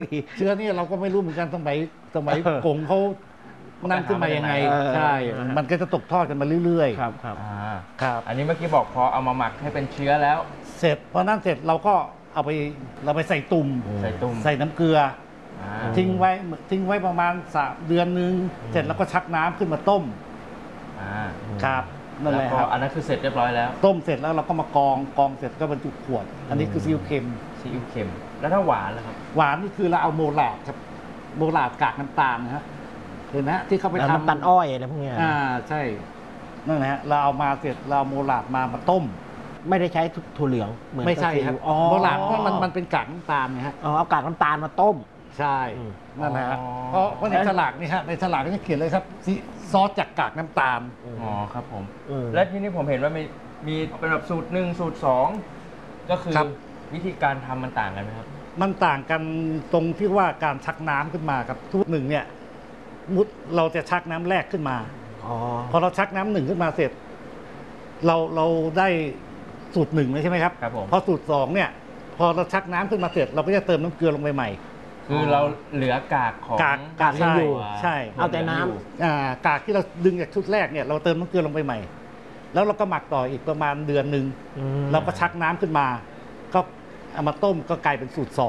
เชื้อนี่เราก็ไม่รู้เหมือนกันสมัยกงเขานั่นขึ้นมายังไงใช่มันก็จะตกทอดกันมาเรื่อยๆครับครับอันนี้เมื่อกี้บอกพอเอามาหมักให้เป็นเชื้อแล้วเสร็จพอนั่นเสร็จเราก็เอาไปเราไปใส่ตุ่มใส่น้ำเกลือทิ้งไว้ประมาณ3 เดือนนึงเสร็จแล้วก็ชักน้ำขึ้นมาต้มครับนั่นแหละครับอันนั้นคือเสร็จเรียบร้อยแล้วต้มเสร็จแล้วเราก็มากองเสร็จก็บรรจุขวดอันนี้คือซีอิ๊วเค็มแล้วถ้าหวานล่ะครับหวานนี่คือเราเอาโมลาดครับโมลาดกากน้ำตาลนะฮะเห็นไหมที่เขาไปทำน้ำตาลอ้อยอะไรพวกนี้ใช่นั่นแหละเราเอามาเสร็จเราโมลาดมาต้มไม่ได้ใช้ถั่วเหลืองเหมือนไม่ใช่ครับโมลาดเพราะมันเป็นกากน้ำตาลนะฮะเอากากน้ำตาลมาต้มใช่นั่นแหละเพราะในฉลากนี่ฮะในฉลากก็จะเขียนเลยครับซอสจากกากน้ำตาลอ๋อครับผมและที่นี่ผมเห็นว่ามีเป็นแบบสูตร1สูตร2ก็คือวิธีการทำมันต่างกันไหมครับมันต่างกันตรงที่ว่าการชักน้ำขึ้นมาครับทุกหนึ่งเนี่ยมุดเราจะชักน้ำแรกขึ้นมาพอเราชักน้ำ1ขึ้นมาเสร็จเราได้สูตร1เลยใช่ไหมครับพอสูตร2เนี่ยพอเราชักน้ำขึ้นมาเสร็จเราก็จะเติมน้ำเกลือลงไปใหม่คือเราเหลือกากของกากยังอยู่ใช่เอาแต่น้ำกากที่เราดึงจากชุดแรกเนี่ยเราเติมน้ำเกลือลงไปใหม่แล้วเราก็หมักต่ออีกประมาณเดือนนึงเราก็ชักน้ำขึ้นมาก็เอามาต้มก็กลายเป็นสูตร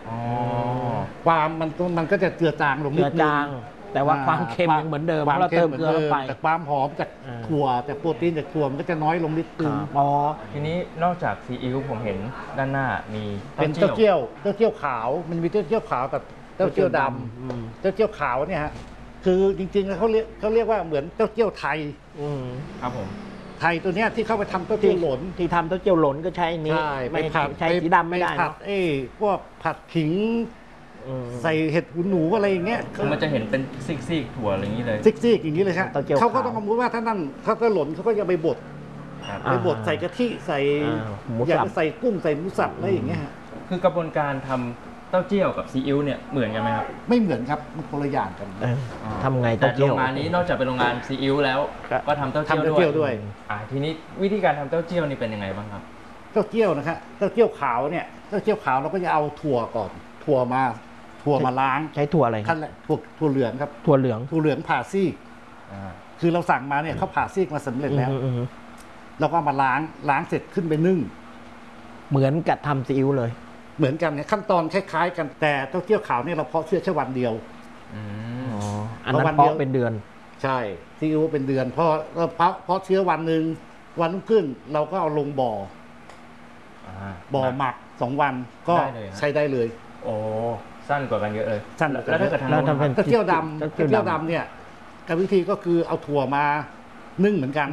2ความมันก็จะเจือจางลงนิดนึงแต่ว่าความเค็มยังเหมือนเดิมเพราะเราเติมเกลือลงไปแต่ความหอมจากถั่วแต่โปรตีนจากถั่วมันก็จะน้อยลงนิดนึงทีนี้นอกจากซีอิ๊วผมเห็นด้านหน้ามีเป็นเต้าเจี้ยวขาวมันมีเต้าเจี้ยวขาวกับเต้าเจี้ยวดำเต้าเจี้ยวขาวเนี่ยฮะคือจริงๆเขาเรียกว่าเหมือนเต้าเจี้ยวไทยครับผมไทยตัวเนี้ยที่เข้าไปทำเต้าเจี้ยวหลนที่ทำเต้าเจี้ยวหลนก็ใช้นี้ไม่ใช้สีดำไม่ได้ผัดพวกผัดขิงใส่เห็ดหูหนูอะไรอย่างเงี้ยคือมันจะเห็นเป็นซีกถั่วอะไรอย่างนี้เลยซีกอย่างนี้เลยครับเขาก็ต้องสมมติว่าถ้าหลนเขาก็จะไปบดใส่กะทิใส่อยากจะใส่กุ้งใส่หมูสับอะไรอย่างเงี้ยคือกระบวนการทำเต้าเจี้ยวกับซีอิ๊วเนี่ยเหมือนกันไหมครับไม่เหมือนครับมันคนละอย่างกันทำไงแต่โรงงานนี้นอกจากเป็นโรงงานซีอิ๊วแล้วก็ทำเต้าเจี้ยวด้วยทีนี้วิธีการทำเต้าเจี้ยวนี่เป็นยังไงบ้างครับเต้าเจี้ยวนะครับเต้าเจี้ยวขาวเนี่ยเต้าเจี้ยวขาวเราก็จะเอาถั่วก่อนถั่วมาล้างใช้ถั่วอะไรขั้นแรกถั่วเหลืองครับถั่วเหลืองผ่าซีกคือเราสั่งมาเนี่ยเขาผ่าซีกมาสำเร็จแล้วเราก็มาล้างเสร็จขึ้นไปนึ่งเหมือนกับทำซีอิ๊วเลยเหมือนกันเนี่ยขั้นตอนคล้ายๆกันแต่เต้าเจี้ยวขาวเนี่ยเราเพาะเชื้อแค่วันเดียวอันนั้นเพาะเป็นเดือนใช่ซีอิ๊วเป็นเดือนพอเราเพาะเชื้อวันหนึ่งวันรุ่งขึ้นเราก็เอาลงบ่อหมัก2 วันก็ใช้ได้เลยโอ้สั้นกว่ากันเยอะเลยสั้นแล้วถ้าเกิดทำเต้าเจี้ยวดำเนี่ยกรรมวิธีก็คือเอาถั่วมานึ่งเหมือนกัน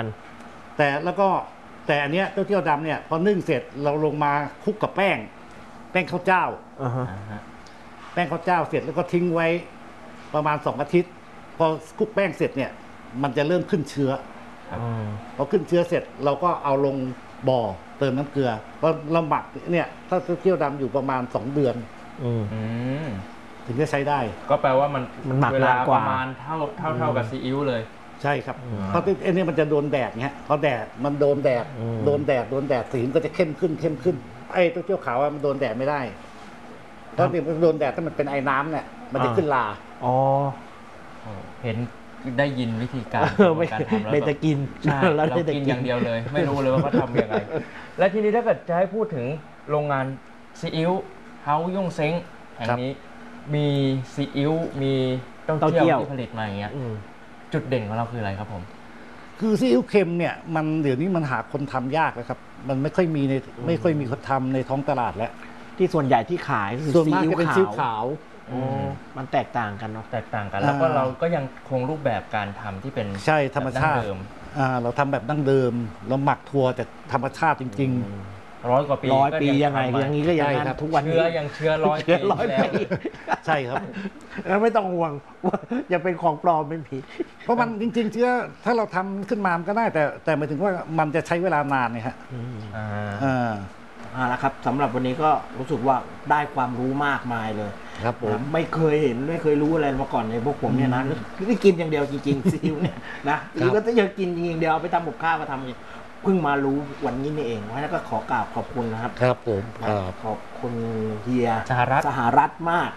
แต่อันเนี้ยเต้าเจี้ยวดำเนี่ยพอนึ่งเสร็จเราลงมาคลุกกับแป้งข้าวเจ้าแป้งข้าวเจ้าเสร็จแล้วก็ทิ้งไว้ประมาณ2 อาทิตย์พอคลุกแป้งเสร็จเนี่ยมันจะเริ่มขึ้นเชื้อพอขึ้นเชื้อเสร็จเราก็เอาลงบ่อเติมน้ำเกลือพอเราหมักเนี่ยถ้าเต้าเจี้ยวดำอยู่ประมาณ2 เดือนถึงจะใช้ได้ก็แปลว่ามันหมักนานกว่าประมาณเท่ากับซีอิ๊วเลยใช่ครับเพราะอันนี้มันจะโดนแดดเงี้ยพอแดดมันโดนแดดสีมันก็จะเข้มขึ้นไอ้เต้าเจี้ยวขาวมันโดนแดดไม่ได้เพราะมันโดนแดดถ้ามันเป็นไอ้น้ำเนี่ยมันจะขึ้นลาเห็นได้ยินวิธีการทำแล้วไม่จะกินใช่เรากินอย่างเดียวเลยไม่รู้เลยว่าเขาทำยังไงและทีนี้ถ้าเกิดจะให้พูดถึงโรงงานซีอิ๊วเฮาย่งเซ้งแห่งนี้มีซีอิ๊วมีเต้าเจี้ยวที่ผลิตมาอย่างเงี้ยจุดเด่นของเราคืออะไรครับผมคือซีอิ๊วเค็มเนี่ยมันเดี๋ยวนี้มันหาคนทำยากแล้วครับมันไม่ค่อยมีคนทำในท้องตลาดแล้วที่ส่วนใหญ่ที่ขายคือซีอิ๊วขาวมันแตกต่างกันเนาะแตกต่างกันแล้วก็เราก็ยังคงรูปแบบการทำที่เป็นใช่ธรรมชาติเราทำแบบดั้งเดิมเราหมักถั่วจากธรรมชาติจริงๆ100 กว่าปียังไงอย่างนี้ก็ยังนั้นทุกวันเชื้อยังเชื้อ100 ปีแล้วใช่ครับแล้วไม่ต้องห่วงว่าจะเป็นของปลอมไม่ผิดเพราะมันจริงๆเชื้อถ้าเราทำขึ้นมามันก็ได้แต่หมายถึงว่ามันจะใช้เวลานานไงฮะแล้วครับสำหรับวันนี้ก็รู้สึกว่าได้ความรู้มากมายเลยครับผมไม่เคยเห็นไม่เคยรู้อะไรมาก่อนในพวกผมเนี่ยนะนี่กินอย่างเดียวจริงๆซีอิ๊วเนี่ยนะหรือก็จะกินอย่างเดียวเอาไปทำกับข้าวมาทำเพิ่งมารู้วันนี้นี่เองเพราะฉะนั้นก็ขอกราบขอบคุณนะครับครับผมครับขอบคุณเฮียสหรัฐสหรัฐมาก